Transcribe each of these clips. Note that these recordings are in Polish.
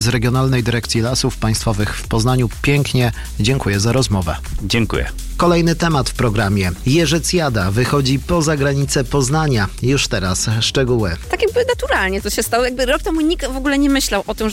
z Regionalnej Dyrekcji Lasów Państwowych w Poznaniu. Pięknie dziękuję za rozmowę. Dziękuję. Kolejny temat w programie. Jeżycjada wychodzi poza granicę Poznania. Już teraz szczegóły. Tak jakby naturalnie to się stało. Jakby rok temu nikt w ogóle nie myślał o tym,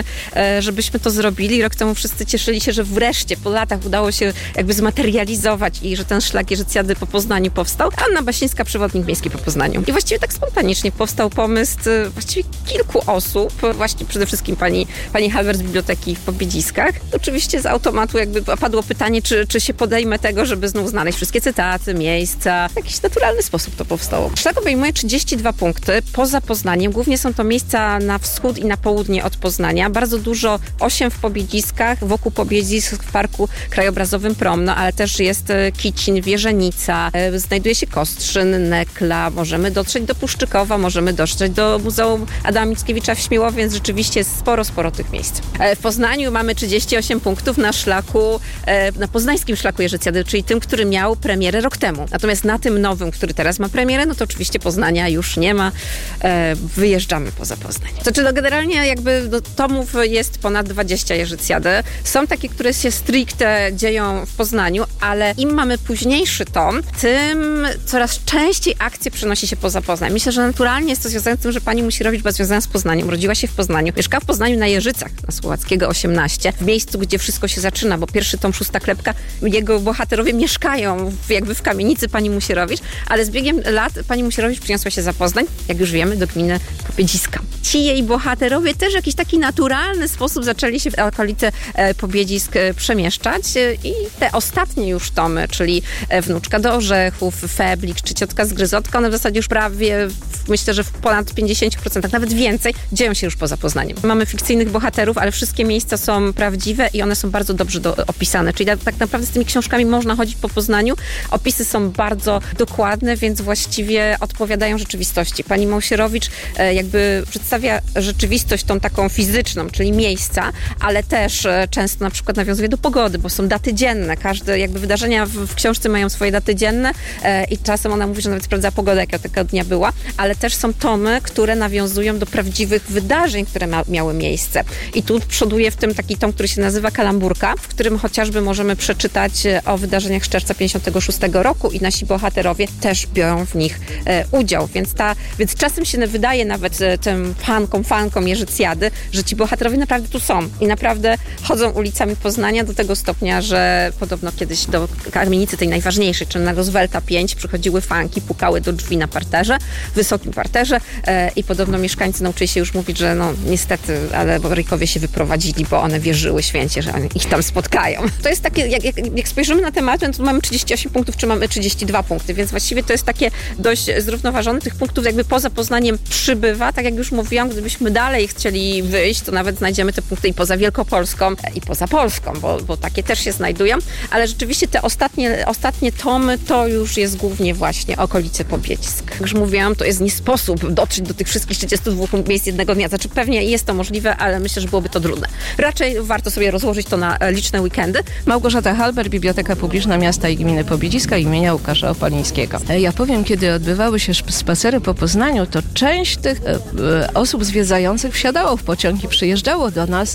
żebyśmy to zrobili. Rok temu wszyscy cieszyli się, że wreszcie po latach udało się jakby zmaterializować i że ten szlak Jeżycjady po Poznaniu powstał. Anna Basińska, przewodnik miejski po Poznaniu. I właściwie tak spontanicznie powstał pomysł właściwie kilku osób. Właśnie przede wszystkim pani Halber z Biblioteki w Pobiedziskach. Oczywiście z automatu jakby padło pytanie, czy się podejmę tego, żeby znów znaleźć wszystkie cytaty, miejsca. W jakiś naturalny sposób to powstało. Szlak obejmuje 32 punkty poza Poznaniem. Głównie są to miejsca na wschód i na południe od Poznania. Bardzo dużo, 8 w Pobiedziskach, wokół Pobiedzisk w Parku Krajobrazowym Promno, ale też jest Kicin, Wierzenica, znajduje się Kostrzyn, Nekla, możemy dotrzeć do Puszczykowa, możemy dotrzeć do Muzeum Adama Mickiewicza w Śmiłowie, więc rzeczywiście jest sporo tych miejsc. W Poznaniu mamy 38 punktów na szlaku, na poznańskim szlaku Jeżycjady, czyli tym, który miał premierę rok temu. Natomiast na tym nowym, który teraz ma premierę, no to oczywiście Poznania już nie ma. Wyjeżdżamy poza Poznań. Generalnie jakby tomów jest ponad 20 Jeżycjady. Są takie, które się stricte dzieją w Poznaniu, ale im mamy późniejszy tom, tym coraz częściej akcje przenosi się poza Poznań. Myślę, że naturalnie jest to związane z tym, że pani Musierowicz była związana z Poznaniem. Urodziła się w Poznaniu. Mieszkała w Poznaniu na Jeżycach, na Słowackiego 18, w miejscu, gdzie wszystko się zaczyna, bo pierwszy tom Szósta Klepka, jego bohaterowie mieszkają jakby w kamienicy pani Musierowicz, ale z biegiem lat pani Musierowicz przyniosła się za Poznań, jak już wiemy, do gminy Pobiedziska. Ci jej bohaterowie też w jakiś taki naturalny sposób zaczęli się w okolice Pobiedzisk przemieszczać i te ostatnie już tomy, czyli Wnuczka do Orzechów, Feblik czy Ciotka z Gryzotka, one w zasadzie już prawie, myślę, że w ponad 50%, nawet więcej, dzieją się już poza Poznaniem. Mamy fikcyjnych bohaterów, ale wszystkie miejsca są prawdziwe i one są bardzo dobrze opisane, czyli tak naprawdę z tymi książkami można chodzić po Poznaniu. Opisy są bardzo dokładne, więc właściwie odpowiadają rzeczywistości. Pani Musierowicz jakby przedstawia rzeczywistość tą taką fizyczną, czyli miejsca, ale też często na przykład nawiązuje do pogody, bo są daty dzienne. Każde jakby wydarzenia w książce mają swoje daty dzienne i czasem ona mówi, że nawet sprawdza pogodę, jaka tego dnia była, ale też są tomy, które nawiązują do prawdziwych wydarzeń, które miały miejsce. I tu przoduje w tym taki tom, który się nazywa Kalamburka, w którym chociażby możemy przeczytać o wydarzeniach z czerwca 56 roku i nasi bohaterowie też biorą w nich udział. Więc czasem się wydaje nawet tym fankom Jeżycjady, że ci bohaterowie naprawdę tu są i naprawdę chodzą ulicami Poznania do tego stopnia, że podobno kiedyś do kamienicy tej najważniejszej, czyli na Roosevelta 5 przychodziły fanki, pukały do drzwi na parterze, wysokim parterze i podobno mieszkańcy nauczyli się już mówić, że no niestety, ale Borykowie się wyprowadzili, bo one wierzyły święcie, że ich tam spotkają. To jest takie, jak spojrzymy na temat, to mamy 38 punktów, czy mamy 32 punkty, więc właściwie to jest takie dość zrównoważone. Tych punktów jakby poza Poznaniem przybywa. Tak jak już mówiłam, gdybyśmy dalej chcieli wyjść, to nawet znajdziemy te punkty i poza Wielkopolską, i poza Polską, bo takie też się znajdują. Ale rzeczywiście te ostatnie tomy to już jest głównie właśnie okolice Pobiedzisk. Jak już mówiłam, to jest nie sposób dotrzeć do tych wszystkich 32 miejsc jednego dnia. Znaczy pewnie jest to możliwe, ale myślę, że byłoby to trudne. Raczej warto sobie rozłożyć to na liczne weekendy. Małgorzata Halber, Biblioteka Publiczna Miasta i Gminy Pobiedziska imienia Łukasza Opalińskiego. Ja powiem, kiedy odbywały się spacery po Poznaniu, to część tych osób zwiedzających wsiadało w pociąg i przyjeżdżało do nas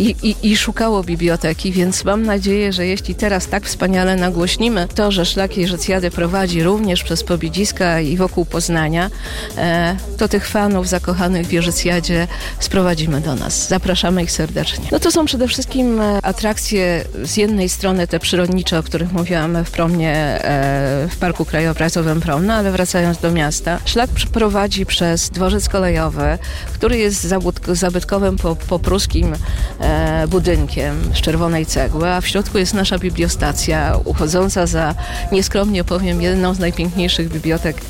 i szukało biblioteki, więc mam nadzieję, że jeśli teraz tak wspaniale nagłośnimy to, że szlak Jeżycjady prowadzi również przez Pobiedziska i wokół Poznania, to tych fanów zakochanych w Jeżycjadzie sprowadzimy do nas. Zapraszamy ich serdecznie. No to są przede wszystkim atrakcje z jednej strony te przyrodnicze, o których mówiłam w Promnie, w Parku Krajobrazowym Promno, ale wracając do miasta, szlak prowadzi przez dworzec kolejowy, który jest zabytkowym popruskim budynkiem z czerwonej cegły, a w środku jest nasza bibliostacja, uchodząca za, nieskromnie powiem, jedną z najpiękniejszych bibliotek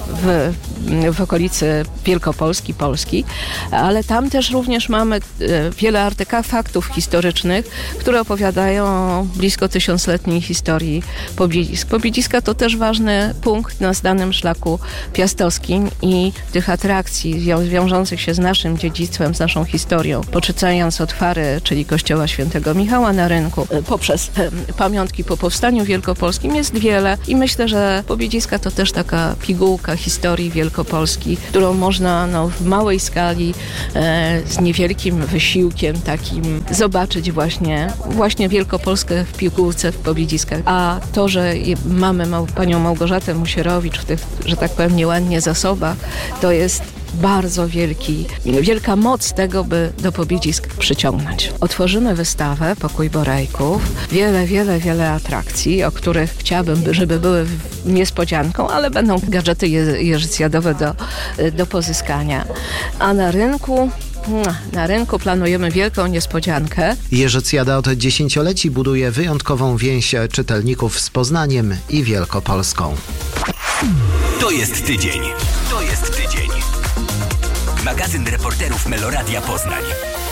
w okolicy Wielkopolski, Polski, ale tam też również mamy wiele artefaktów historycznych, które opowiadają o blisko 1000-letniej historii atrakcji Pobiedzisk. Pobiedziska to też ważny punkt na znanym szlaku piastowskim i tych atrakcji wiążących się z naszym dziedzictwem, z naszą historią, poczynając od Fary, czyli kościoła Świętego Michała na Rynku, poprzez pamiątki po Powstaniu Wielkopolskim jest wiele i myślę, że Pobiedziska to też taka pigułka historii Wielkopolski, którą można w małej skali, z niewielkim wysiłkiem takim zobaczyć właśnie Wielkopolskę w pigułce w Pobiedziskach. A to, że mamy panią Małgorzatę Musierowicz w tych, że tak powiem, nieładnie zasobach, to jest bardzo wielka moc tego, by do Pobiedzisk przyciągnąć. Otworzymy wystawę Pokój Borejków. Wiele atrakcji, o których chciałabym, żeby były niespodzianką, ale będą gadżety jeżycjadowe do pozyskania. A na rynku planujemy wielką niespodziankę. Jerzycjada od dziesięcioleci buduje wyjątkową więź czytelników z Poznaniem i Wielkopolską. To jest tydzień. Magazyn reporterów Meloradia Poznań.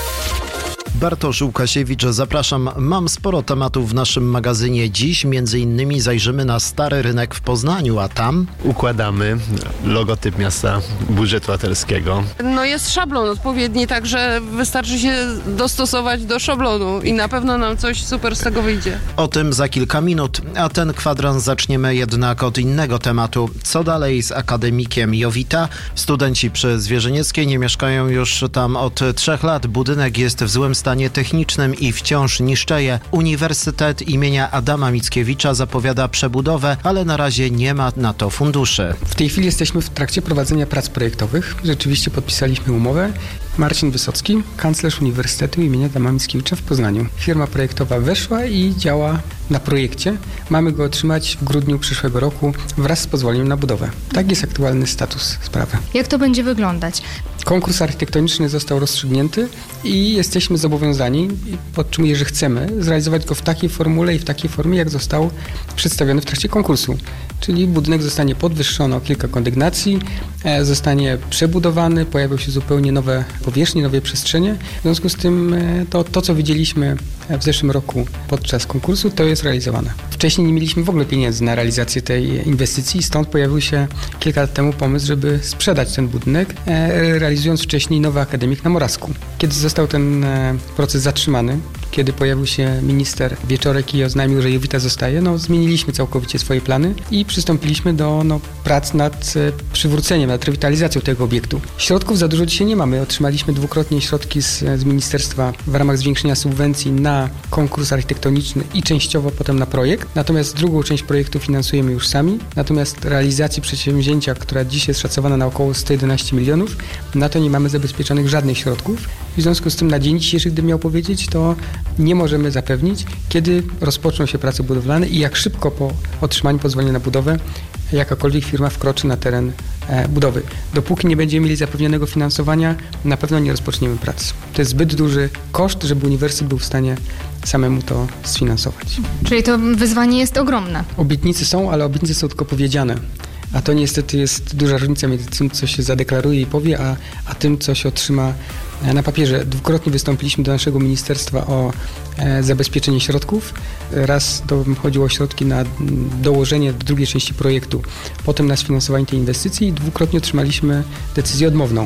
Bartosz Łukasiewicz, zapraszam. Mam sporo tematów w naszym magazynie. Dziś między innymi zajrzymy na Stary Rynek w Poznaniu, a tam układamy logotyp miasta budżetu atelskiego. Jest szablon odpowiedni, także wystarczy się dostosować do szablonu i na pewno nam coś super z tego wyjdzie. O tym za kilka minut, a ten kwadrans zaczniemy jednak od innego tematu. Co dalej z akademikiem Jowita? Studenci przy Zwierzynieckiej nie mieszkają już tam od 3 lat. Budynek jest w złym stanie technicznym i wciąż niszczeje. Uniwersytet imienia Adama Mickiewicza zapowiada przebudowę, ale na razie nie ma na to funduszy. W tej chwili jesteśmy w trakcie prowadzenia prac projektowych. Rzeczywiście podpisaliśmy umowę. Marcin Wysocki, kanclerz Uniwersytetu imienia Adama Mickiewicza w Poznaniu. Firma projektowa weszła i działa na projekcie. Mamy go otrzymać w grudniu przyszłego roku wraz z pozwoleniem na budowę. Tak jest aktualny status sprawy. Jak to będzie wyglądać? Konkurs architektoniczny został rozstrzygnięty i jesteśmy zobowiązani, podtrzymuję, że chcemy zrealizować go w takiej formule i w takiej formie, jak został przedstawiony w trakcie konkursu. Czyli budynek zostanie podwyższony o kilka kondygnacji, zostanie przebudowany, pojawią się zupełnie nowe powierzchnie, nowe przestrzenie. W związku z tym to co widzieliśmy w zeszłym roku podczas konkursu, to jest realizowane. Wcześniej nie mieliśmy w ogóle pieniędzy na realizację tej inwestycji, stąd pojawił się kilka lat temu pomysł, żeby sprzedać ten budynek, realizując wcześniej nowy akademik na Morawsku. Kiedy został ten proces zatrzymany, kiedy pojawił się minister Wieczorek i oznajmił, że Jowita zostaje, zmieniliśmy całkowicie swoje plany i przystąpiliśmy do prac nad przywróceniem, nad rewitalizacją tego obiektu. Środków za dużo dzisiaj nie mamy. Otrzymaliśmy dwukrotnie środki z ministerstwa w ramach zwiększenia subwencji na konkurs architektoniczny i częściowo potem na projekt. Natomiast drugą część projektu finansujemy już sami. Natomiast realizacji przedsięwzięcia, która dziś jest szacowana na około 111 milionów, na to nie mamy zabezpieczonych żadnych środków. W związku z tym na dzień dzisiejszy, gdybym miał powiedzieć, to nie możemy zapewnić, kiedy rozpoczną się prace budowlane i jak szybko po otrzymaniu pozwolenia na budowę jakakolwiek firma wkroczy na teren budowy. Dopóki nie będziemy mieli zapewnionego finansowania, na pewno nie rozpoczniemy prac. To jest zbyt duży koszt, żeby uniwersytet był w stanie samemu to sfinansować. Czyli to wyzwanie jest ogromne. Obietnice są, ale obietnice są tylko powiedziane. A to niestety jest duża różnica między tym, co się zadeklaruje i powie, a tym, co się otrzyma na papierze. Dwukrotnie wystąpiliśmy do naszego ministerstwa o zabezpieczenie środków. Raz to chodziło o środki na dołożenie do drugiej części projektu, potem na sfinansowanie tej inwestycji i dwukrotnie otrzymaliśmy decyzję odmowną.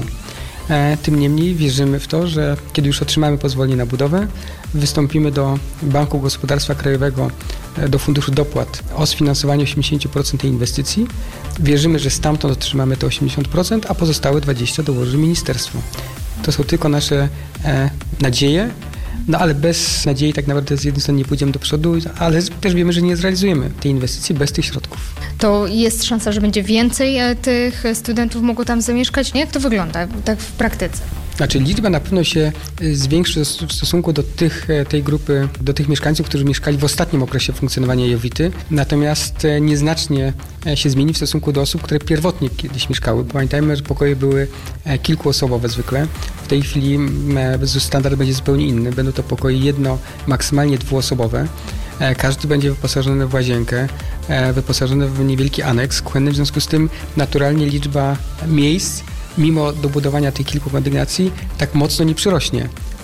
Tym niemniej wierzymy w to, że kiedy już otrzymamy pozwolenie na budowę, wystąpimy do Banku Gospodarstwa Krajowego, do Funduszu Dopłat o sfinansowanie 80% tej inwestycji. Wierzymy, że stamtąd otrzymamy te 80%, a pozostałe 20% dołoży ministerstwo. To są tylko nasze nadzieje, ale bez nadziei tak naprawdę z jednej strony nie pójdziemy do przodu, ale też wiemy, że nie zrealizujemy tej inwestycji bez tych środków. To jest szansa, że będzie więcej tych studentów mogło tam zamieszkać? Jak to wygląda tak w praktyce? Znaczy liczba na pewno się zwiększy w stosunku do tej grupy, do tych mieszkańców, którzy mieszkali w ostatnim okresie funkcjonowania Jowity, natomiast nieznacznie się zmieni w stosunku do osób, które pierwotnie kiedyś mieszkały. Pamiętajmy, że pokoje były kilkuosobowe zwykle. W tej chwili standard będzie zupełnie inny. Będą to pokoje maksymalnie dwuosobowe. Każdy będzie wyposażony w łazienkę, wyposażony w niewielki aneks kuchenny, w związku z tym naturalnie liczba miejsc mimo dobudowania tych kilku kondygnacji tak mocno nie przyrośnie.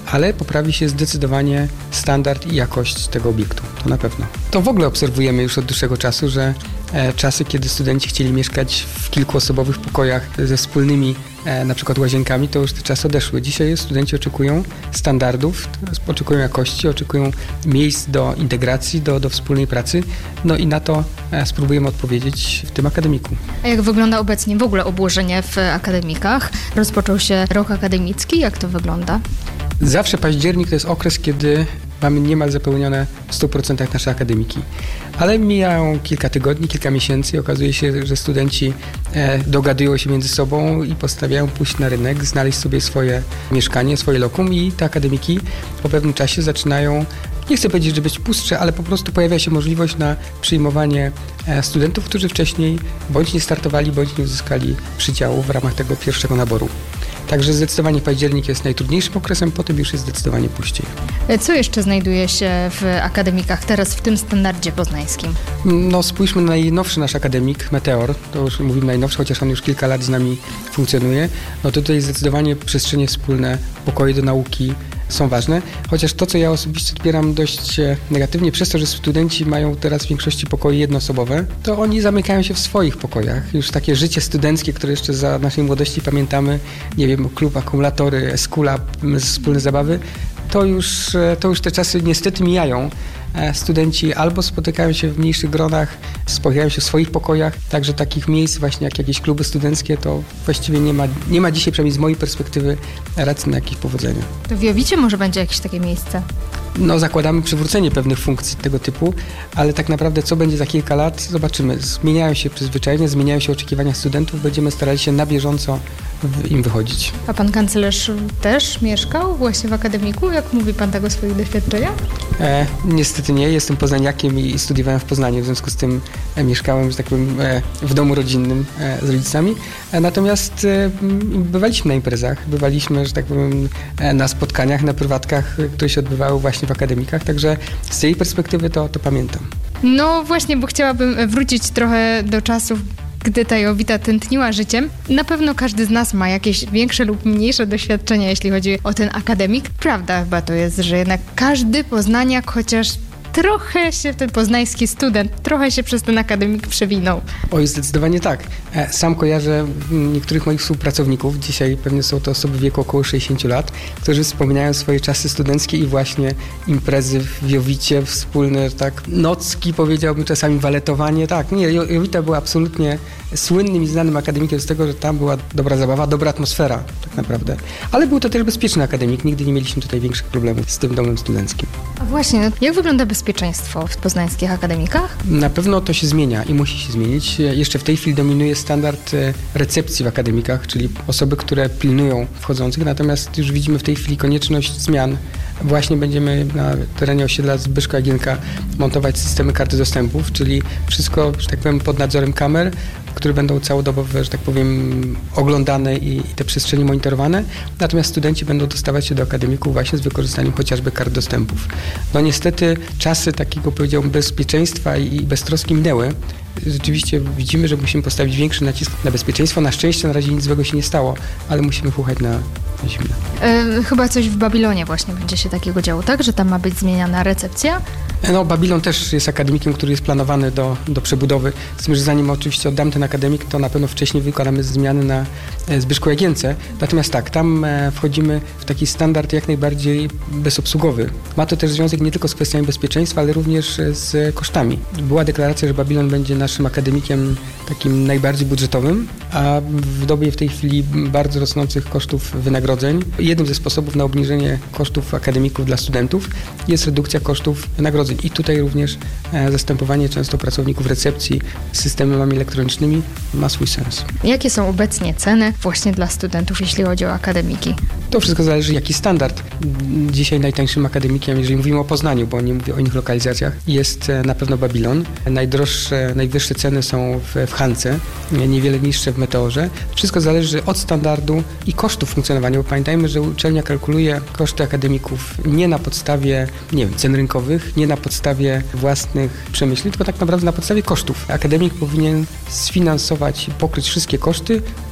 ale poprawi się zdecydowanie standard i jakość tego obiektu, to na pewno. To w ogóle obserwujemy już od dłuższego czasu, że czasy, kiedy studenci chcieli mieszkać w kilkuosobowych pokojach ze wspólnymi na przykład łazienkami, to już te czasy odeszły. Dzisiaj studenci oczekują standardów, oczekują jakości, oczekują miejsc do integracji, do wspólnej pracy. No i na to spróbujemy odpowiedzieć w tym akademiku. A jak wygląda obecnie w ogóle obłożenie w akademikach? Rozpoczął się rok akademicki. Jak to wygląda? Zawsze październik to jest okres, kiedy mamy niemal zapełnione w 100% nasze akademiki. Ale mijają kilka tygodni, kilka miesięcy i okazuje się, że studenci dogadują się między sobą i postanawiają pójść na rynek, znaleźć sobie swoje mieszkanie, swoje lokum i te akademiki po pewnym czasie zaczynają, nie chcę powiedzieć, że być pustsze, ale po prostu pojawia się możliwość na przyjmowanie studentów, którzy wcześniej bądź nie startowali, bądź nie uzyskali przydziału w ramach tego pierwszego naboru. Także zdecydowanie październik jest najtrudniejszym okresem, potem już jest zdecydowanie puściej. Co jeszcze znajduje się w akademikach teraz w tym standardzie poznańskim? No spójrzmy na najnowszy nasz akademik, Meteor. To już mówimy najnowszy, chociaż on już kilka lat z nami funkcjonuje. No tutaj zdecydowanie przestrzenie wspólne, pokoje do nauki są ważne. Chociaż to, co ja osobiście odbieram dość negatywnie, przez to, że studenci mają teraz w większości pokoje jednoosobowe, to oni zamykają się w swoich pokojach. Już takie życie studenckie, które jeszcze za naszej młodości pamiętamy, nie wiem, klub, akumulatory, Eskula, wspólne zabawy, to już te czasy niestety mijają. Studenci albo spotykają się w mniejszych gronach, spotykają się w swoich pokojach, także takich miejsc właśnie jak jakieś kluby studenckie to właściwie nie ma dzisiaj, przynajmniej z mojej perspektywy, racji na jakieś powodzenie. To w Jowicie może będzie jakieś takie miejsce? No zakładamy przywrócenie pewnych funkcji tego typu, ale tak naprawdę co będzie za kilka lat, zobaczymy. Zmieniają się przyzwyczajenia, zmieniają się oczekiwania studentów, będziemy starali się na bieżąco im wychodzić. A pan kanclerz też mieszkał właśnie w akademiku? Jak mówi pan tego o swoich doświadczeniach? Niestety nie, jestem poznaniakiem i studiowałem w Poznaniu, w związku z tym mieszkałem, że tak powiem, w domu rodzinnym z rodzicami. Natomiast bywaliśmy na imprezach, bywaliśmy, że tak powiem, na spotkaniach, na prywatkach, które się odbywały właśnie w akademikach, także z tej perspektywy to pamiętam. No właśnie, bo chciałabym wrócić trochę do czasów, gdy ta Jowita tętniła życiem. Na pewno każdy z nas ma jakieś większe lub mniejsze doświadczenia, jeśli chodzi o ten akademik. Prawda chyba to jest, że jednak każdy poznaniak, chociaż trochę się ten poznański student, trochę się przez ten akademik przewinął. Oj, zdecydowanie tak. Sam kojarzę niektórych moich współpracowników, dzisiaj pewnie są to osoby w wieku około 60 lat, którzy wspominają swoje czasy studenckie i właśnie imprezy w Jowicie, wspólne tak nocki, powiedziałbym czasami waletowanie. Tak, nie, Jowita była absolutnie słynnym i znanym akademikiem z tego, że tam była dobra zabawa, dobra atmosfera tak naprawdę. Ale był to też bezpieczny akademik, nigdy nie mieliśmy tutaj większych problemów z tym domem studenckim. A właśnie, jak wygląda bezpieczeństwo w poznańskich akademikach? Na pewno to się zmienia i musi się zmienić. Jeszcze w tej chwili dominuje standard recepcji w akademikach, czyli osoby, które pilnują wchodzących, natomiast już widzimy w tej chwili konieczność zmian. Właśnie będziemy na terenie osiedla Zbyszka Jagienka montować systemy karty dostępów, czyli wszystko, że tak powiem, pod nadzorem kamer, które będą całodobowo, że tak powiem, oglądane i te przestrzenie monitorowane. Natomiast studenci będą dostawać się do akademików właśnie z wykorzystaniem chociażby kart dostępów. No niestety czasy takiego, powiedziałbym, bezpieczeństwa i beztroski minęły. Rzeczywiście widzimy, że musimy postawić większy nacisk na bezpieczeństwo. Na szczęście na razie nic złego się nie stało, ale musimy chuchać na zimno. Chyba coś w Babilonie właśnie będzie się takiego działo, tak? Że tam ma być zmieniana recepcja? No, Babilon też jest akademikiem, który jest planowany do przebudowy. Z tym, że zanim oczywiście oddam ten akademik, to na pewno wcześniej wykonamy zmiany na Zbyszku Jagience. Natomiast tak, tam wchodzimy w taki standard jak najbardziej bezobsługowy. Ma to też związek nie tylko z kwestiami bezpieczeństwa, ale również z kosztami. Była deklaracja, że Babilon będzie naszym akademikiem takim najbardziej budżetowym, a w dobie w tej chwili bardzo rosnących kosztów wynagrodzeń, jednym ze sposobów na obniżenie kosztów akademików dla studentów jest redukcja kosztów wynagrodzeń. I tutaj również zastępowanie często pracowników recepcji systemami elektronicznymi ma swój sens. Jakie są obecnie ceny właśnie dla studentów, jeśli chodzi o akademiki? To wszystko zależy, jaki standard. Dzisiaj najtańszym akademikiem, jeżeli mówimy o Poznaniu, bo nie mówię o innych lokalizacjach, jest na pewno Babilon. Najwyższe ceny są w Hance, niewiele niższe w Meteorze. Wszystko zależy od standardu i kosztów funkcjonowania, bo pamiętajmy, że uczelnia kalkuluje koszty akademików nie na podstawie, nie wiem, cen rynkowych, nie na podstawie własnych przemyśleń, tylko tak naprawdę na podstawie kosztów. Akademik powinien sfinansować i pokryć wszystkie koszty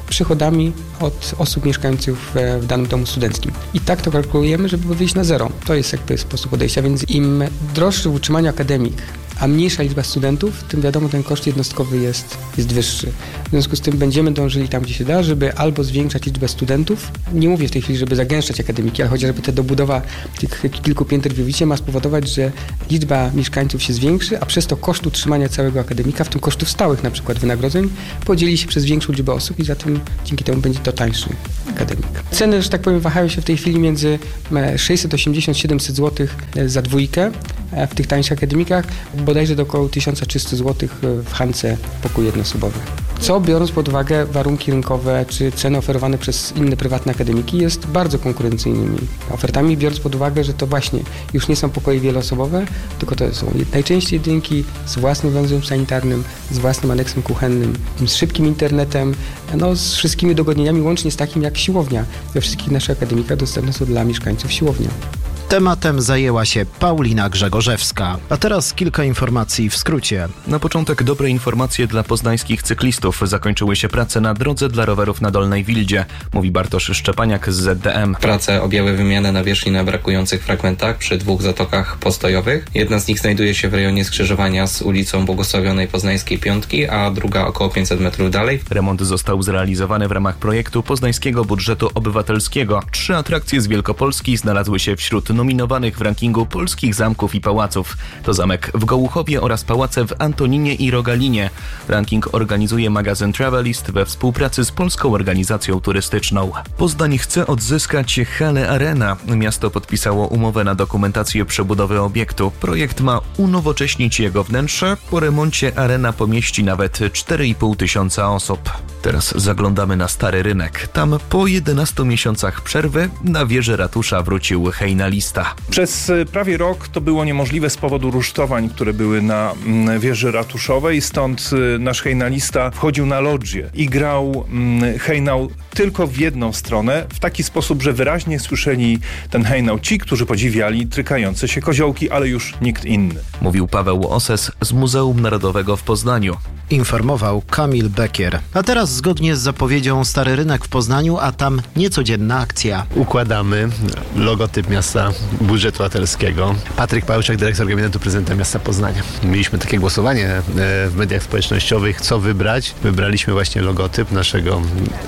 przychodami od osób mieszkających w danym domu studenckim. I tak to kalkulujemy, żeby wyjść na zero. To jest jakby sposób podejścia, więc im droższy w utrzymaniu akademik, a mniejsza liczba studentów, tym wiadomo, ten koszt jednostkowy jest wyższy. W związku z tym będziemy dążyli tam, gdzie się da, żeby albo zwiększać liczbę studentów, nie mówię w tej chwili, żeby zagęszczać akademiki, ale chociażby ta dobudowa tych kilku pięter w Jowicie ma spowodować, że liczba mieszkańców się zwiększy, a przez to koszt utrzymania całego akademika, w tym kosztów stałych na przykład wynagrodzeń, podzieli się przez większą liczbę osób i zatem dzięki temu będzie to tańszy akademik. Ceny, że tak powiem, wahają się w tej chwili między 680-700 zł za dwójkę w tych tańszych akademikach, bodajże do około 1300 zł w Hance pokój jednoosobowy. Co, biorąc pod uwagę warunki rynkowe czy ceny oferowane przez inne prywatne akademiki, jest bardzo konkurencyjnymi ofertami, biorąc pod uwagę, że to właśnie już nie są pokoje wieloosobowe, tylko to są najczęściej jedynki z własnym węzłem sanitarnym, z własnym aneksem kuchennym, z szybkim internetem, z wszystkimi dogodnieniami, łącznie z takim jak siłownia. We wszystkich naszych akademikach dostępne są dla mieszkańców siłownia. Tematem zajęła się Paulina Grzegorzewska. A teraz kilka informacji w skrócie. Na początek dobre informacje dla poznańskich cyklistów. Zakończyły się prace na drodze dla rowerów na Dolnej Wildzie, mówi Bartosz Szczepaniak z ZDM. Prace objęły wymianę nawierzchni na brakujących fragmentach przy 2 zatokach postojowych. Jedna z nich znajduje się w rejonie skrzyżowania z ulicą Błogosławionej Poznańskiej Piątki, a druga około 500 metrów dalej. Remont został zrealizowany w ramach projektu Poznańskiego Budżetu Obywatelskiego. 3 atrakcje z Wielkopolski znalazły się wśród nominowanych w rankingu polskich zamków i pałaców. To zamek w Gołuchowie oraz pałace w Antoninie i Rogalinie. Ranking organizuje magazyn Travelist we współpracy z Polską Organizacją Turystyczną. Poznań chce odzyskać halę Arena. Miasto podpisało umowę na dokumentację przebudowy obiektu. Projekt ma unowocześnić jego wnętrze. Po remoncie Arena pomieści nawet 4,5 tysiąca osób. Teraz zaglądamy na Stary Rynek. Tam po 11 miesiącach przerwy na wieżę ratusza wrócił hejnalista. Przez prawie rok to było niemożliwe z powodu rusztowań, które były na wieży ratuszowej, stąd nasz hejnalista wchodził na lodżię i grał hejnał tylko w jedną stronę, w taki sposób, że wyraźnie słyszeli ten hejnał ci, którzy podziwiali trykające się koziołki, ale już nikt inny. Mówił Paweł Oses z Muzeum Narodowego w Poznaniu. Informował Kamil Bekier. A teraz zgodnie z zapowiedzią Stary Rynek w Poznaniu, a tam niecodzienna akcja. Układamy logotyp miasta budżetu obywatelskiego. Patryk Pałyszek, dyrektor gabinetu prezydenta miasta Poznania. Mieliśmy takie głosowanie w mediach społecznościowych, co wybrać. Wybraliśmy właśnie logotyp naszego,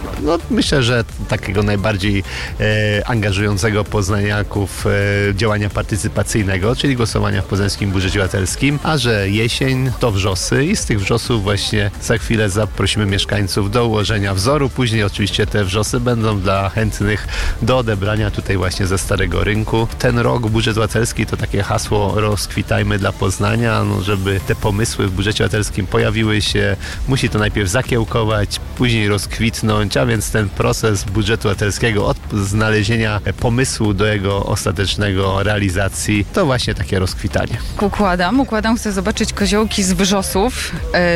myślę, że takiego najbardziej angażującego poznaniaków działania partycypacyjnego, czyli głosowania w poznańskim budżecie obywatelskim, a że jesień to wrzosy i z tych wrzosów właśnie za chwilę zaprosimy mieszkańców do ułożenia wzoru. Później oczywiście te wrzosy będą dla chętnych do odebrania tutaj właśnie ze Starego Rynku. Ten rok budżet obywatelski to takie hasło rozkwitajmy dla Poznania, żeby te pomysły w budżecie obywatelskim pojawiły się. Musi to najpierw zakiełkować, później rozkwitnąć, a więc ten proces budżetu obywatelskiego od znalezienia pomysłu do jego ostatecznego realizacji to właśnie takie rozkwitanie. Układam, chcę zobaczyć koziołki z wrzosów,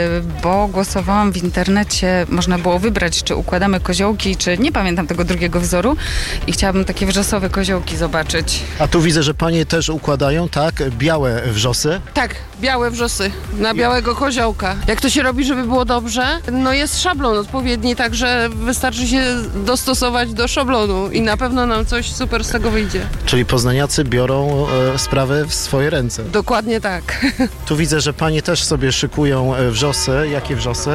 bo głosowałam w internecie, można było wybrać, czy układamy koziołki, czy nie pamiętam tego drugiego wzoru i chciałabym takie wrzosowe koziołki zobaczyć. A tu widzę, że panie też układają, tak? Białe wrzosy. Tak, białe wrzosy na białego koziołka. Jak to się robi, żeby było dobrze? Jest szablon odpowiedni, także wystarczy się dostosować do szablonu i na pewno nam coś super z tego wyjdzie. Czyli poznaniacy biorą sprawę w swoje ręce. Dokładnie tak. Tu widzę, że panie też sobie szykują wrzosy. Jakie wrzosy?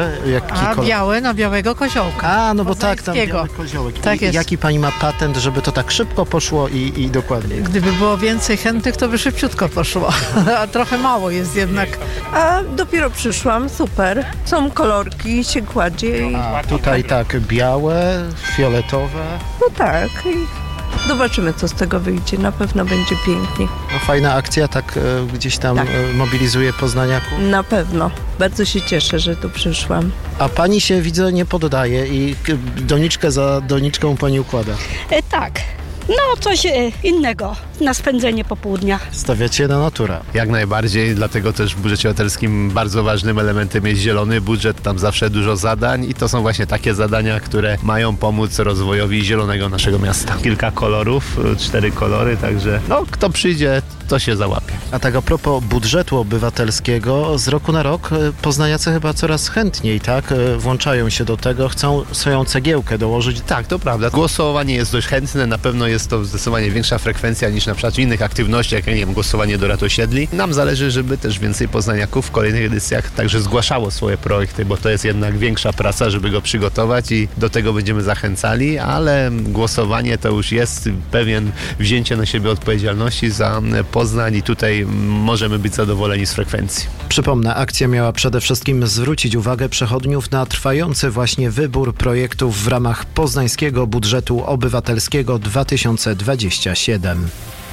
Białe na białego koziołka. Bo tak, tam biały koziołek. Tak jest. Jaki pani ma patent, żeby to tak szybko poszło i dokładnie? Gdyby było więcej chętnych, to by szybciutko poszło. A trochę mało jest jednak. A dopiero przyszłam, super. Są kolorki, się kładzie. A tutaj tak, białe, fioletowe. Tak. I zobaczymy, co z tego wyjdzie. Na pewno będzie pięknie. Fajna akcja, tak gdzieś tam mobilizuje poznaniaków. Na pewno. Bardzo się cieszę, że tu przyszłam. A pani się, widzę, nie poddaje i doniczkę za doniczką pani układa. Tak. Coś innego. na spędzenie popołudnia. Stawiacie na naturę. Jak najbardziej, dlatego też w budżecie obywatelskim bardzo ważnym elementem jest zielony budżet, tam zawsze dużo zadań i to są właśnie takie zadania, które mają pomóc rozwojowi zielonego naszego miasta. Kilka kolorów, 4 kolory, także kto przyjdzie, to się załapie. A tak a propos budżetu obywatelskiego, z roku na rok poznaniacy chyba coraz chętniej, tak, włączają się do tego, chcą swoją cegiełkę dołożyć. Tak, to prawda. Głosowanie jest dość chętne, na pewno jest to zdecydowanie większa frekwencja niż na przykład w innych aktywnościach, jak głosowanie do rad osiedli. Nam zależy, żeby też więcej poznaniaków w kolejnych edycjach także zgłaszało swoje projekty, bo to jest jednak większa praca, żeby go przygotować i do tego będziemy zachęcali, ale głosowanie to już jest pewien wzięcie na siebie odpowiedzialności za Poznań i tutaj możemy być zadowoleni z frekwencji. Przypomnę, akcja miała przede wszystkim zwrócić uwagę przechodniów na trwający właśnie wybór projektów w ramach poznańskiego budżetu obywatelskiego 2027.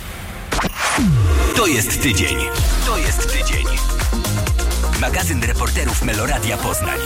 To jest tydzień. To jest tydzień. Magazyn reporterów Meloradia Poznań.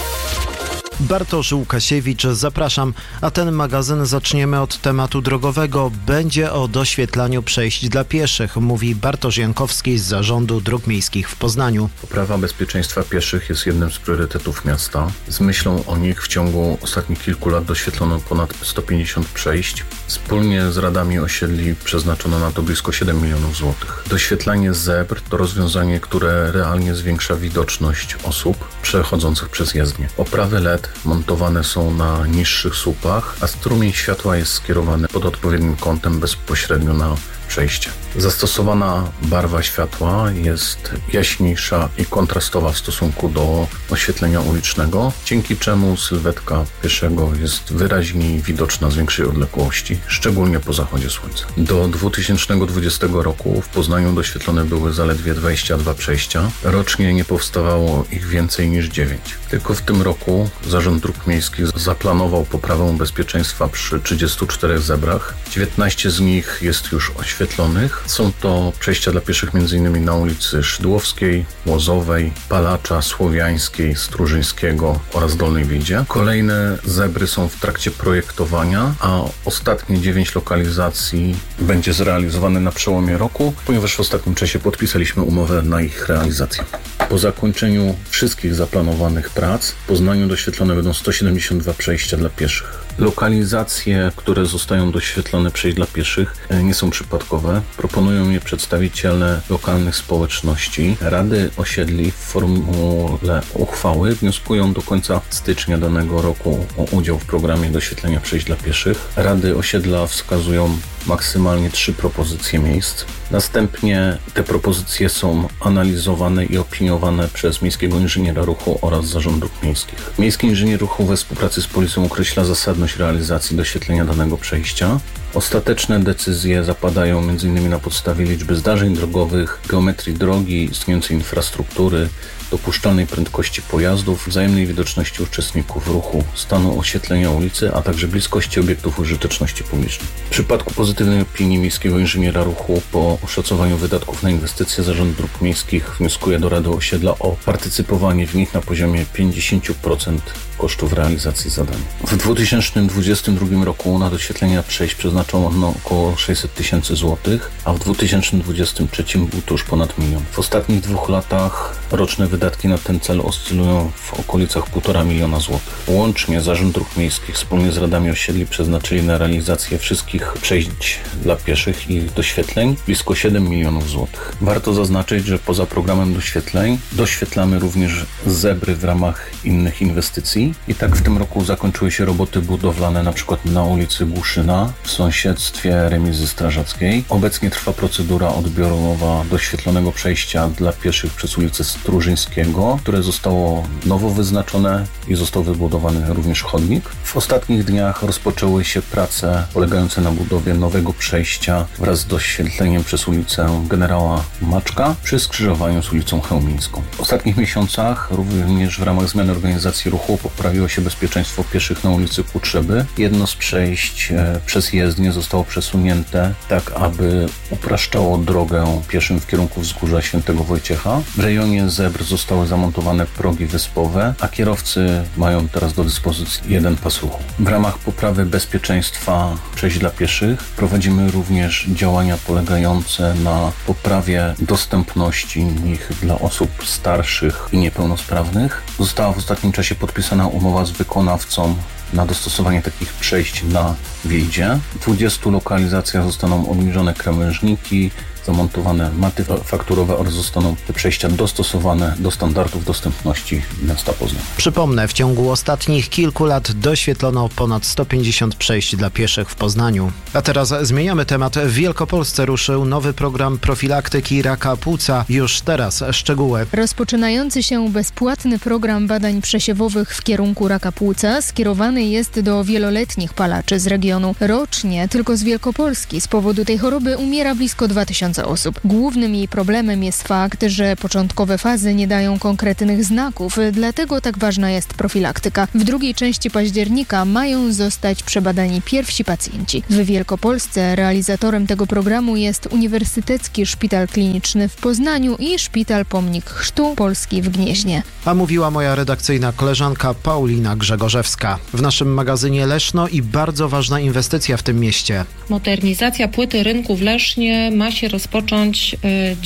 Bartosz Łukasiewicz, zapraszam. A ten magazyn zaczniemy od tematu drogowego. Będzie o doświetlaniu przejść dla pieszych, mówi Bartosz Jankowski z Zarządu Dróg Miejskich w Poznaniu. Poprawa bezpieczeństwa pieszych jest jednym z priorytetów miasta. Z myślą o nich w ciągu ostatnich kilku lat doświetlono ponad 150 przejść. Wspólnie z radami osiedli przeznaczono na to blisko 7 milionów złotych. Doświetlanie zebr to rozwiązanie, które realnie zwiększa widoczność osób przechodzących przez jezdnię. Oprawy LED montowane są na niższych słupach, a strumień światła jest skierowany pod odpowiednim kątem bezpośrednio na przejście. Zastosowana barwa światła jest jaśniejsza i kontrastowa w stosunku do oświetlenia ulicznego, dzięki czemu sylwetka pieszego jest wyraźniej widoczna z większej odległości, szczególnie po zachodzie słońca. Do 2020 roku w Poznaniu doświetlone były zaledwie 22 przejścia. Rocznie nie powstawało ich więcej niż 9. Tylko w tym roku Zarząd Dróg Miejskich zaplanował poprawę bezpieczeństwa przy 34 zebrach. 19 z nich jest już oświetlonych. Są to przejścia dla pieszych m.in. na ulicy Szydłowskiej, Łozowej, Palacza, Słowiańskiej, Strużyńskiego oraz Dolnej Wiedzie. Kolejne zebry są w trakcie projektowania, a ostatnie 9 lokalizacji będzie zrealizowane na przełomie roku, ponieważ w ostatnim czasie podpisaliśmy umowę na ich realizację. Po zakończeniu wszystkich zaplanowanych prac w Poznaniu doświetlone będą 172 przejścia dla pieszych. Lokalizacje, które zostają doświetlone przejść dla pieszych, nie są przypadkowe. Proponują je przedstawiciele lokalnych społeczności. Rady osiedli w formule uchwały wnioskują do końca stycznia danego roku o udział w programie doświetlenia przejść dla pieszych. Rady osiedla wskazują maksymalnie 3 propozycje miejsc. Następnie te propozycje są analizowane i opiniowane przez Miejskiego Inżyniera Ruchu oraz Zarząd Dróg Miejskich. Miejski Inżynier Ruchu we współpracy z Policją określa zasadność realizacji doświetlenia danego przejścia. Ostateczne decyzje zapadają m.in. na podstawie liczby zdarzeń drogowych, geometrii drogi, istniejącej infrastruktury, dopuszczalnej prędkości pojazdów, wzajemnej widoczności uczestników ruchu, stanu oświetlenia ulicy, a także bliskości obiektów użyteczności publicznej. W przypadku pozytywnej opinii Miejskiego Inżyniera Ruchu po oszacowaniu wydatków na inwestycje Zarząd Dróg Miejskich wnioskuje do Rady Osiedla o partycypowanie w nich na poziomie 50% kosztów realizacji zadań. W 2022 roku na doświetlenia przejść przeznaczono około 600 tysięcy złotych, a w 2023 był to już ponad 1 milion. W ostatnich 2 latach roczne wydatki na ten cel oscylują w okolicach 1,5 miliona złotych. Łącznie Zarząd Dróg Miejskich wspólnie z radami osiedli przeznaczyli na realizację wszystkich przejść dla pieszych i ich doświetleń blisko 7 milionów złotych. Warto zaznaczyć, że poza programem doświetleń doświetlamy również zebry w ramach innych inwestycji. I tak w tym roku zakończyły się roboty budowlane np. na ulicy Głuszyna w sąsiedztwie remizy strażackiej. Obecnie trwa procedura odbiorowa doświetlonego przejścia dla pieszych przez ulicę Strużyńskiego, które zostało nowo wyznaczone i został wybudowany również chodnik. W ostatnich dniach rozpoczęły się prace polegające na budowie nowego przejścia wraz z doświetleniem przez ulicę Generała Maczka przy skrzyżowaniu z ulicą Chełmińską. W ostatnich miesiącach również w ramach zmiany organizacji ruchu poprawiło się bezpieczeństwo pieszych na ulicy Potrzeby. Jedno z przejść przez jezdnię przejezdnie zostało przesunięte tak, aby upraszczało drogę pieszym w kierunku wzgórza Świętego Wojciecha. W rejonie Zebr zostały zamontowane progi wyspowe, a kierowcy mają teraz do dyspozycji jeden pas ruchu. W ramach poprawy bezpieczeństwa przejść dla pieszych prowadzimy również działania polegające na poprawie dostępności ich dla osób starszych i niepełnosprawnych. Została w ostatnim czasie podpisana umowa z wykonawcą na dostosowanie takich przejść na wjeździe. W 20 lokalizacjach zostaną obniżone krawężniki, zamontowane maty fakturowe oraz zostaną te przejścia dostosowane do standardów dostępności miasta Poznań. Przypomnę, w ciągu ostatnich kilku lat doświetlono ponad 150 przejść dla pieszych w Poznaniu. A teraz zmieniamy temat. W Wielkopolsce ruszył nowy program profilaktyki raka płuca. Już teraz szczegóły. Rozpoczynający się bezpłatny program badań przesiewowych w kierunku raka płuca skierowany jest do wieloletnich palaczy z regionu. Rocznie tylko z Wielkopolski z powodu tej choroby umiera blisko 2000 osób. Głównym jej problemem jest fakt, że początkowe fazy nie dają konkretnych znaków, dlatego tak ważna jest profilaktyka. W drugiej części października mają zostać przebadani pierwsi pacjenci. W Wielkopolsce realizatorem tego programu jest Uniwersytecki Szpital Kliniczny w Poznaniu i Szpital Pomnik Chrztu Polski w Gnieźnie. A mówiła moja redakcyjna koleżanka Paulina Grzegorzewska. W naszym magazynie Leszno i bardzo ważna inwestycja w tym mieście. Modernizacja płyty rynku w Lesznie ma się rozpocząć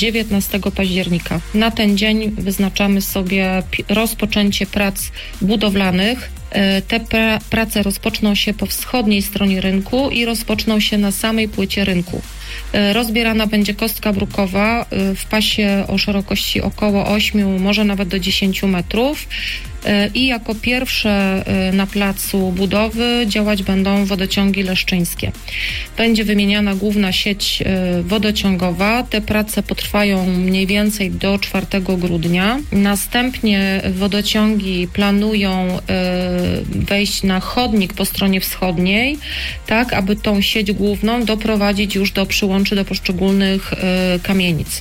19 października. Na ten dzień wyznaczamy sobie rozpoczęcie prac budowlanych. Te prace rozpoczną się po wschodniej stronie rynku i rozpoczną się na samej płycie rynku. Rozbierana będzie kostka brukowa w pasie o szerokości około 8, może nawet do 10 metrów. I jako pierwsze na placu budowy działać będą wodociągi leszczyńskie. Będzie wymieniana główna sieć wodociągowa. Te prace potrwają mniej więcej do 4 grudnia. Następnie wodociągi planują wejść na chodnik po stronie wschodniej, tak aby tą sieć główną doprowadzić już do przyłączy do poszczególnych kamienic.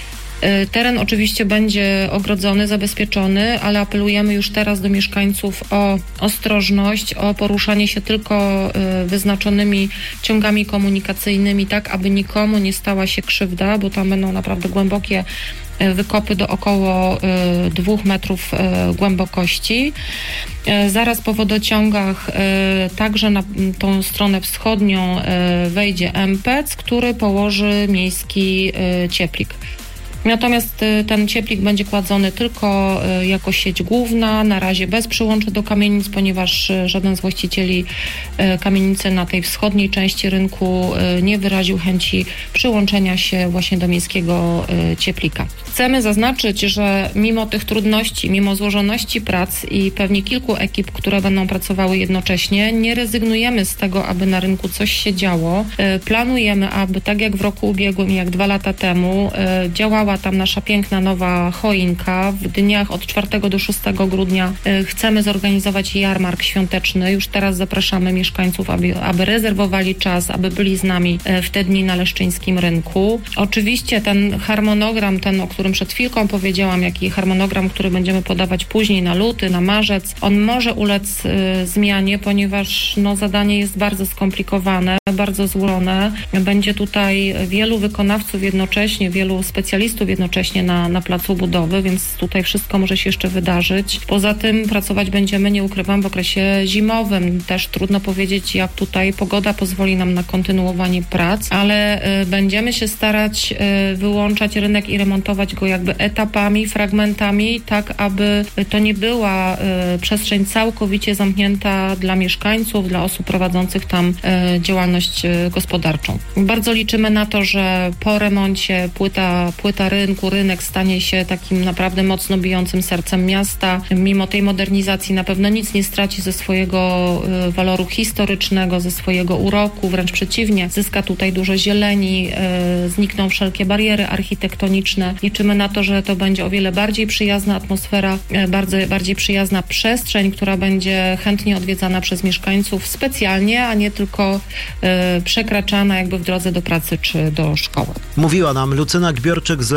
Teren oczywiście będzie ogrodzony, zabezpieczony, ale apelujemy już teraz do mieszkańców o ostrożność, o poruszanie się tylko wyznaczonymi ciągami komunikacyjnymi, tak aby nikomu nie stała się krzywda, bo tam będą naprawdę głębokie wykopy do około 2 metrów głębokości. Zaraz po wodociągach także na tą stronę wschodnią wejdzie MPEC, który położy miejski cieplik. Natomiast ten cieplik będzie kładzony tylko jako sieć główna, na razie bez przyłączy do kamienic, ponieważ żaden z właścicieli kamienicy na tej wschodniej części rynku nie wyraził chęci przyłączenia się właśnie do miejskiego cieplika. Chcemy zaznaczyć, że mimo tych trudności, mimo złożoności prac i pewnie kilku ekip, które będą pracowały jednocześnie, nie rezygnujemy z tego, aby na rynku coś się działo. Planujemy, aby tak jak w roku ubiegłym, jak 2 lata temu, działała tam nasza piękna nowa choinka. W dniach od 4 do 6 grudnia chcemy zorganizować jarmark świąteczny. Już teraz zapraszamy mieszkańców, aby rezerwowali czas, aby byli z nami w te dni na leszczyńskim rynku. Oczywiście ten harmonogram, ten, o którym przed chwilką powiedziałam, jak i harmonogram, który będziemy podawać później na luty, na marzec, on może ulec zmianie, ponieważ zadanie jest bardzo skomplikowane, bardzo złożone. Będzie tutaj wielu wykonawców jednocześnie, wielu specjalistów jednocześnie na placu budowy, więc tutaj wszystko może się jeszcze wydarzyć. Poza tym pracować będziemy, nie ukrywam, w okresie zimowym. Też trudno powiedzieć, jak tutaj pogoda pozwoli nam na kontynuowanie prac, ale będziemy się starać wyłączać rynek i remontować go jakby etapami, fragmentami, tak aby to nie była przestrzeń całkowicie zamknięta dla mieszkańców, dla osób prowadzących tam działalność gospodarczą. Bardzo liczymy na to, że po remoncie płyta rynku, rynek stanie się takim naprawdę mocno bijącym sercem miasta. Mimo tej modernizacji na pewno nic nie straci ze swojego waloru historycznego, ze swojego uroku, wręcz przeciwnie, zyska tutaj dużo zieleni, znikną wszelkie bariery architektoniczne. Liczymy na to, że to będzie o wiele bardziej przyjazna atmosfera, bardziej przyjazna przestrzeń, która będzie chętnie odwiedzana przez mieszkańców specjalnie, a nie tylko przekraczana jakby w drodze do pracy czy do szkoły. Mówiła nam Lucyna Gbiorczyk z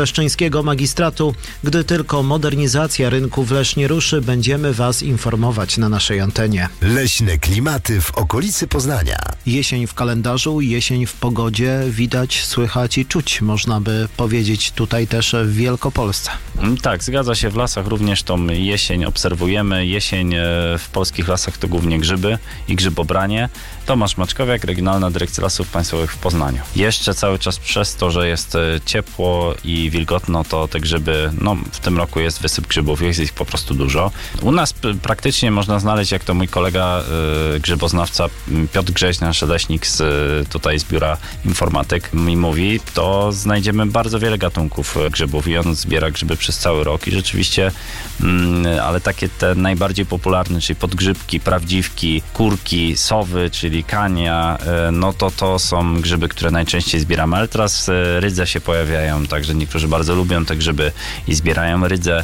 Leszczyńskiego Magistratu. Gdy tylko modernizacja rynku w Lesznie ruszy, będziemy Was informować na naszej antenie. Leśne klimaty w okolicy Poznania. Jesień w kalendarzu, jesień w pogodzie widać, słychać i czuć, można by powiedzieć, tutaj też w Wielkopolsce. Tak, zgadza się, w lasach również tą jesień obserwujemy. Jesień w polskich lasach to głównie grzyby i grzybobranie. Tomasz Maczkowiak, Regionalna Dyrekcja Lasów Państwowych w Poznaniu. Jeszcze cały czas przez to, że jest ciepło i wilgotno, to te grzyby, w tym roku jest wysyp grzybów, jest ich po prostu dużo. U nas praktycznie można znaleźć, jak to mój kolega grzyboznawca Piotr Grześ, nasz leśnik tutaj z Biura Informatyk mi mówi, to znajdziemy bardzo wiele gatunków grzybów i on zbiera grzyby przez cały rok i rzeczywiście, ale takie te najbardziej popularne, czyli podgrzybki, prawdziwki, kurki, sowy, czyli kania, to są grzyby, które najczęściej zbieramy, ale teraz rydze się pojawiają, także niektórzy bardzo lubią te grzyby i zbierają rydzę.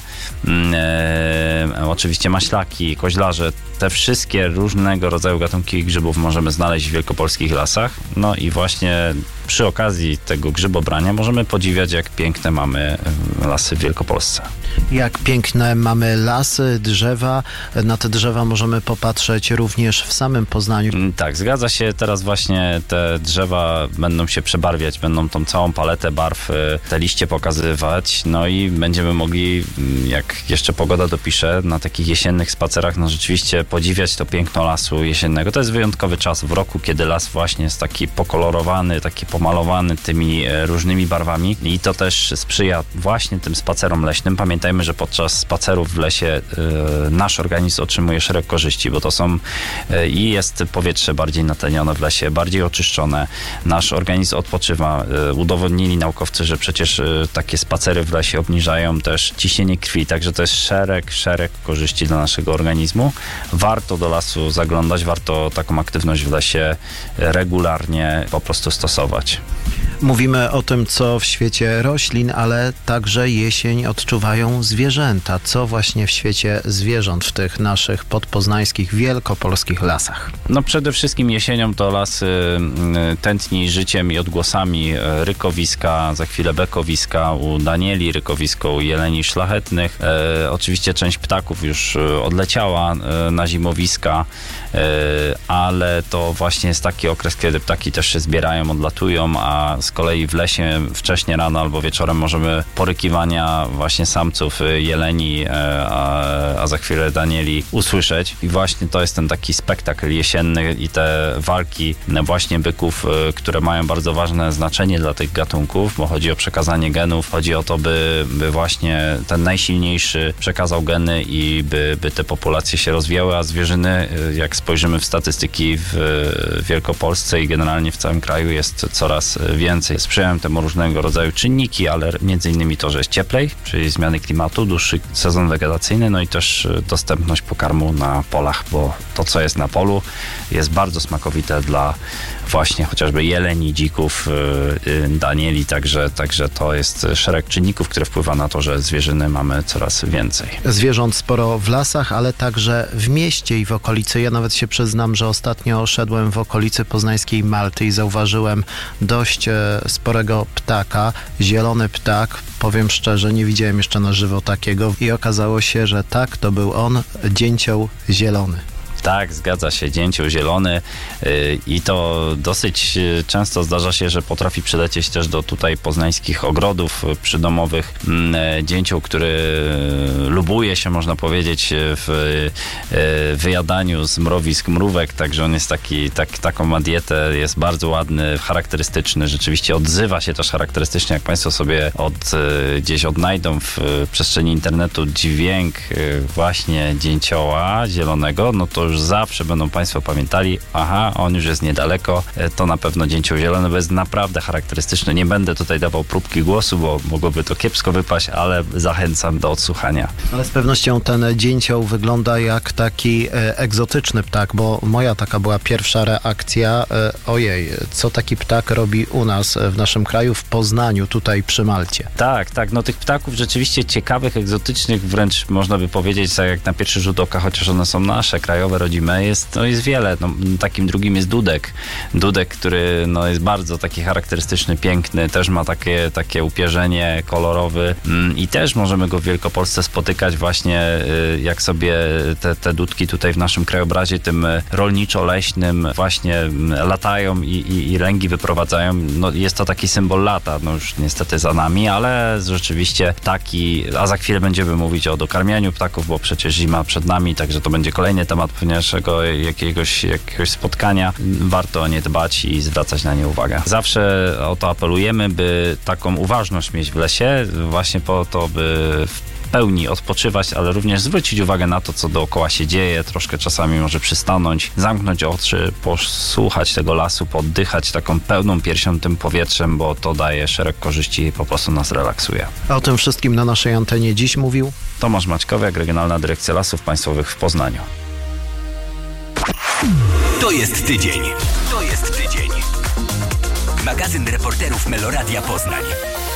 Oczywiście maślaki, koźlarze, te wszystkie różnego rodzaju gatunki grzybów możemy znaleźć w wielkopolskich lasach. No i właśnie przy okazji tego grzybobrania możemy podziwiać, jak piękne mamy lasy w Wielkopolsce. Jak piękne mamy lasy, drzewa. Na te drzewa możemy popatrzeć również w samym Poznaniu. Tak, zgadza się. Teraz właśnie te drzewa będą się przebarwiać, będą tą całą paletę barw, te liście pokazywać. No i będziemy mogli, jak jeszcze pogoda dopisze, na takich jesiennych spacerach, rzeczywiście podziwiać to piękno lasu jesiennego. To jest wyjątkowy czas w roku, kiedy las właśnie jest taki pokolorowany, taki pomalowany tymi różnymi barwami i to też sprzyja właśnie tym spacerom leśnym. Pamiętajmy, że podczas spacerów w lesie nasz organizm otrzymuje szereg korzyści, bo to są i jest powietrze bardziej natlenione w lesie, bardziej oczyszczone. Nasz organizm odpoczywa. Udowodnili naukowcy, że przecież takie spacery w lesie obniżają też ciśnienie krwi, także to jest szereg korzyści dla naszego organizmu. Warto do lasu zaglądać, warto taką aktywność w lesie regularnie po prostu stosować. Mówimy o tym, co w świecie roślin, ale także jesień odczuwają zwierzęta. Co właśnie w świecie zwierząt w tych naszych podpoznańskich, wielkopolskich lasach? Przede wszystkim jesienią to las tętni życiem i odgłosami rykowiska, za chwilę bekowiska, u danieli rykowisko, u jeleni szlachetnych. Oczywiście część ptaków już odleciała na zimowiska, ale to właśnie jest taki okres, kiedy ptaki też się zbierają, odlatują, a z kolei w lesie wcześnie rano albo wieczorem możemy porykiwania właśnie samców jeleni, a za chwilę danieli usłyszeć. I właśnie to jest ten taki spektakl jesienny i te walki właśnie byków, które mają bardzo ważne znaczenie dla tych gatunków, bo chodzi o przekazanie genów, chodzi o to, by właśnie ten najsilniejszy przekazał geny i by te populacje się rozwijały, a zwierzyny, jak spojrzymy w statystyki w Wielkopolsce i generalnie w całym kraju, jest coraz więcej. Sprzyjają temu różnego rodzaju czynniki, ale między innymi to, że jest cieplej, czyli zmiany klimatu, dłuższy sezon wegetacyjny, no i też dostępność pokarmu na polach, bo to, co jest na polu, jest bardzo smakowite dla właśnie chociażby jeleni, dzików, danieli, także to jest szereg czynników, które wpływa na to, że zwierzyny mamy coraz więcej. Zwierząt sporo w lasach, ale także w mieście i w okolicy. Ja nawet się przyznam, że ostatnio szedłem w okolicy poznańskiej Malty i zauważyłem dość sporego ptaka, zielony ptak. Powiem szczerze, nie widziałem jeszcze na żywo takiego i okazało się, że tak, to był on, dzięcioł zielony. Tak, zgadza się, dzięcioł zielony i to dosyć często zdarza się, że potrafi przylecieć też do tutaj poznańskich ogrodów przydomowych. Dzięcioł, który lubuje się, można powiedzieć, w wyjadaniu z mrowisk mrówek, także on jest taką ma dietę, jest bardzo ładny, charakterystyczny, rzeczywiście odzywa się też charakterystycznie, jak Państwo sobie gdzieś odnajdą w przestrzeni internetu dźwięk właśnie dzięcioła zielonego, no to już zawsze będą Państwo pamiętali, on już jest niedaleko, to na pewno dzięcioł zielony, bo jest naprawdę charakterystyczny. Nie będę tutaj dawał próbki głosu, bo mogłoby to kiepsko wypaść, ale zachęcam do odsłuchania. Ale z pewnością ten dzięcioł wygląda jak taki egzotyczny ptak, bo moja taka była pierwsza reakcja, ojej, co taki ptak robi u nas w naszym kraju, w Poznaniu, tutaj przy Malcie. Tak, tych ptaków rzeczywiście ciekawych, egzotycznych, wręcz można by powiedzieć, tak jak na pierwszy rzut oka, chociaż one są nasze, krajowe, rodzime, jest wiele. No, takim drugim jest Dudek, który no, jest bardzo taki charakterystyczny, piękny, też ma takie upierzenie kolorowy i też możemy go w Wielkopolsce spotykać właśnie jak sobie te dudki tutaj w naszym krajobrazie tym rolniczo-leśnym właśnie latają i lęgi wyprowadzają. No, jest to taki symbol lata, no już niestety za nami, ale rzeczywiście a za chwilę będziemy mówić o dokarmianiu ptaków, bo przecież zima przed nami, także to będzie kolejny temat pewniejszego jakiegoś spotkania. Warto o nie dbać i zwracać na nie uwagę. Zawsze o to apelujemy, by taką uważność mieć w lesie, właśnie po to, by w pełni odpoczywać, ale również zwrócić uwagę na to, co dookoła się dzieje, troszkę czasami może przystanąć, zamknąć oczy, posłuchać tego lasu, poddychać taką pełną piersią tym powietrzem, bo to daje szereg korzyści i po prostu nas relaksuje. A o tym wszystkim na naszej antenie dziś mówił Tomasz Maćkowiak, Regionalna Dyrekcja Lasów Państwowych w Poznaniu. To jest tydzień. Magazyn reporterów Meloradia Poznań.